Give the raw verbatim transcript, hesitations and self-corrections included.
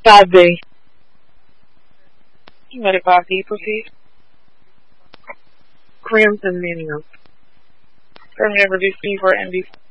five B. Let it five B, proceed. Crimson Minions. Terminator reduce B for N B